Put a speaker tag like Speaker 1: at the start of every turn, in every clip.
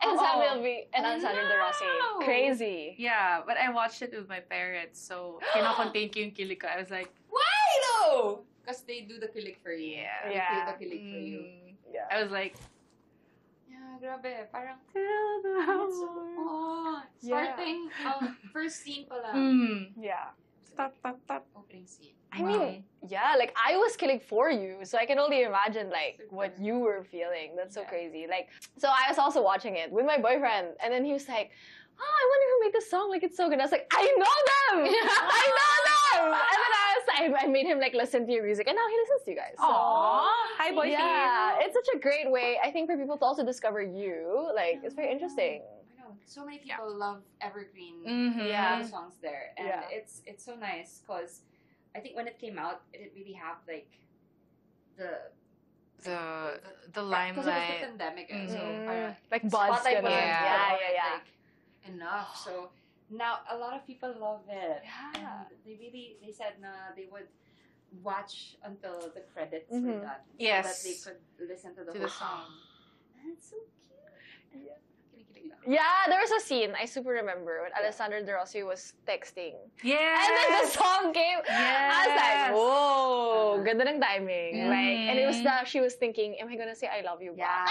Speaker 1: And Sam will be and Alessandro De Rossi. Crazy.
Speaker 2: Yeah, but I watched it with my parents, so kinocontain ko yung kilig ko. I was like,
Speaker 3: Why though? Because they do the kilig for you.
Speaker 2: Yeah.
Speaker 3: They
Speaker 1: Yeah.
Speaker 3: feel the kilig for you.
Speaker 1: Yeah.
Speaker 2: I was like,
Speaker 3: Yeah, grabe. Parang,
Speaker 2: tell the
Speaker 3: it's,
Speaker 2: world.
Speaker 3: starting, first scene pala.
Speaker 1: Yeah.
Speaker 2: Stop.
Speaker 3: Opening scene.
Speaker 1: I mean, yeah, like I was killing for you, so I can only imagine like what you were feeling. That's so
Speaker 3: Yeah.
Speaker 1: crazy. Like, so I was also watching it with my boyfriend, and then he was like, "Oh, I wonder who made this song. Like, it's so good." I was like, "I know them! I know them!" And then I made him like listen to your music, and now he listens to you guys. So,
Speaker 2: Aww. Hi, boy.
Speaker 1: yeah, it's such a great way, I think, for people to also discover you. Like, it's very interesting.
Speaker 3: I know. So many people love Evergreen.
Speaker 1: Yeah.
Speaker 3: Songs there, and
Speaker 1: Yeah.
Speaker 3: it's so nice because I think when it came out, it didn't really have like the
Speaker 2: The
Speaker 3: because it was
Speaker 2: limelight.
Speaker 3: the pandemic, so parang
Speaker 1: Like buzz.
Speaker 3: spotlight
Speaker 1: ganun.
Speaker 3: wasn't
Speaker 2: Yeah.
Speaker 1: Yeah.
Speaker 3: like enough. So now a lot of people love it.
Speaker 1: Yeah.
Speaker 3: And they said na they would watch until the credits
Speaker 1: Mhm.
Speaker 3: were done.
Speaker 2: Yes.
Speaker 3: So that they could listen to the
Speaker 2: To
Speaker 3: whole
Speaker 2: the song.
Speaker 3: And it's so cute.
Speaker 1: Yeah.
Speaker 3: Kinikilig lang.
Speaker 1: Yeah, there was a scene I super remember when Alessandro De Rossi was texting.
Speaker 2: Yeah.
Speaker 1: And then the song came. I was like,
Speaker 2: Yes.
Speaker 1: whoa, ganda ng timing.
Speaker 3: Yeah.
Speaker 1: Like, and it was that she was thinking, am I gonna say I love you back?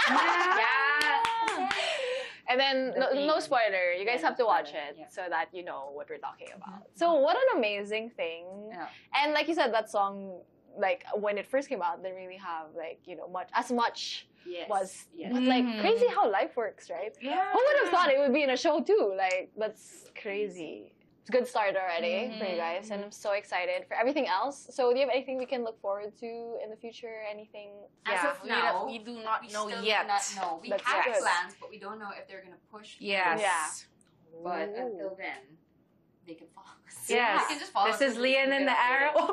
Speaker 2: Yeah.
Speaker 1: And then, no spoiler, you guys
Speaker 3: Yeah,
Speaker 1: have to
Speaker 3: no
Speaker 1: watch
Speaker 3: spoiler,
Speaker 1: it
Speaker 3: yeah.
Speaker 1: so that you know what we're talking about. So what an amazing thing.
Speaker 3: Yeah.
Speaker 1: And like you said, that song, like when it first came out, didn't really have like, you know, much
Speaker 3: Yes.
Speaker 1: was,
Speaker 3: Yes.
Speaker 1: but like crazy how life works, right?
Speaker 2: Yeah.
Speaker 1: Who would have thought it would be in a show too? Like, that's crazy. It's a good start already for you guys, and I'm so excited for everything else. So, do you have anything we can look forward to in the future? Anything?
Speaker 3: As
Speaker 2: Yeah,
Speaker 3: of now,
Speaker 2: we do not
Speaker 3: we
Speaker 2: know
Speaker 3: still
Speaker 2: yet.
Speaker 3: do not know. We
Speaker 1: That's
Speaker 3: have
Speaker 1: good.
Speaker 3: plans, but we don't know if they're gonna push.
Speaker 2: Yes.
Speaker 1: Yeah.
Speaker 3: But
Speaker 1: Ooh.
Speaker 3: until then, they can follow us.
Speaker 2: Yes.
Speaker 3: They can just follow
Speaker 2: This
Speaker 3: us
Speaker 2: is Lian and the Arrow.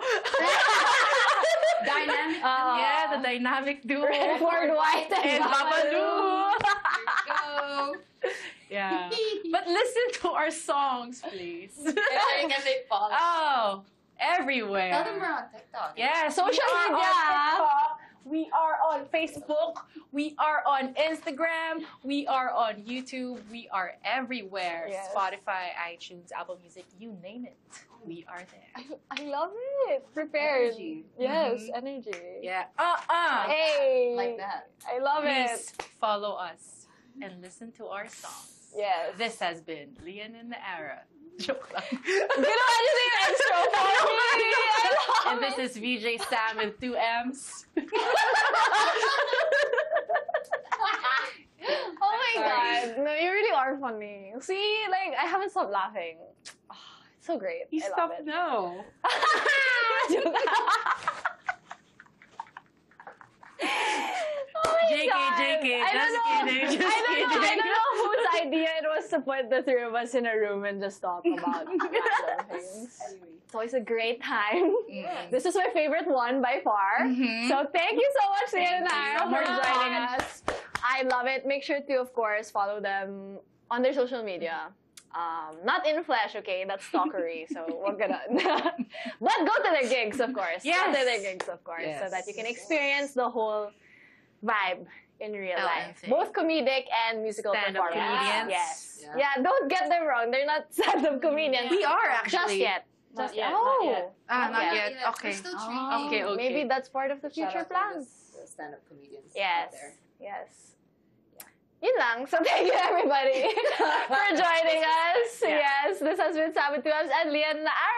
Speaker 3: Dynamic.
Speaker 2: Yeah, the dynamic duo.
Speaker 1: Redford White
Speaker 2: And Babalu.
Speaker 3: Here we go.
Speaker 2: Yeah. But listen to our songs, please.
Speaker 3: And where can they follow?
Speaker 2: Oh, everywhere.
Speaker 3: Tell them we're on TikTok.
Speaker 2: Yeah,
Speaker 1: Social
Speaker 2: we are
Speaker 1: media.
Speaker 2: on TikTok, we are on Facebook. We are on Instagram. We are on YouTube. We are everywhere.
Speaker 1: Yes.
Speaker 2: Spotify, iTunes, Apple Music, you name it. We are there.
Speaker 1: I love it. Prepared.
Speaker 3: Energy.
Speaker 1: Yes, energy.
Speaker 2: Yeah.
Speaker 1: Hey.
Speaker 3: Like that.
Speaker 1: I love
Speaker 2: Please
Speaker 1: it.
Speaker 2: follow us and listen to our songs.
Speaker 1: Yes.
Speaker 2: This has been Lian in the Era. Joke lang.
Speaker 1: Ginawa niyo na yung extra for me. I love
Speaker 2: And this is VJ Sam with 2 M's.
Speaker 1: Oh my god. No, you really are funny. See, like, I haven't stopped laughing. Oh, it's so great.
Speaker 2: You
Speaker 1: I love
Speaker 2: stop
Speaker 1: it.
Speaker 2: now.
Speaker 1: Oh my
Speaker 2: JK,
Speaker 1: God.
Speaker 2: JK,
Speaker 1: I don't
Speaker 2: just
Speaker 1: know.
Speaker 2: kidding, just
Speaker 1: I don't know. I
Speaker 2: kidding.
Speaker 1: don't know whose idea it was to put the three of us in a room and just talk about random things.
Speaker 3: Anyway.
Speaker 1: It's always a great time.
Speaker 2: Mm.
Speaker 1: This is my favorite one by far.
Speaker 2: Mhm.
Speaker 1: So thank you so much, Lian and
Speaker 2: Thank
Speaker 1: Ira,
Speaker 2: you
Speaker 1: for
Speaker 2: so
Speaker 1: joining
Speaker 2: much.
Speaker 1: us. I love it. Make sure to, of course, follow them on their social media. Not in flesh, okay? That's stalkery, so we're gonna. But go to their gigs, of course. Go
Speaker 2: Yes.
Speaker 1: to their gigs, of course, so
Speaker 2: Yes.
Speaker 1: that you can experience the whole vibe in real life.
Speaker 2: thing.
Speaker 1: Both comedic and musical
Speaker 2: Stand-up
Speaker 1: performance.
Speaker 2: comedians.
Speaker 1: Yes.
Speaker 3: Yeah.
Speaker 1: Yeah, don't get them wrong. They're not stand-up comedians.
Speaker 2: We are
Speaker 1: Just
Speaker 2: actually.
Speaker 1: yet.
Speaker 3: Not
Speaker 1: Just
Speaker 3: yet,
Speaker 1: Oh.
Speaker 3: not yet.
Speaker 2: Not
Speaker 1: yet.
Speaker 2: yet. Okay.
Speaker 3: We're still
Speaker 1: Oh.
Speaker 3: training.
Speaker 2: Okay, okay.
Speaker 1: Maybe that's part of the
Speaker 3: Shout
Speaker 1: future
Speaker 3: out to
Speaker 1: plans.
Speaker 3: the stand-up comedians out
Speaker 1: Yes.
Speaker 3: there.
Speaker 1: Yes. Yun lang. So thank you everybody for joining us.
Speaker 2: Yeah.
Speaker 1: Yes, this has been Sam with 2 M's and Lian na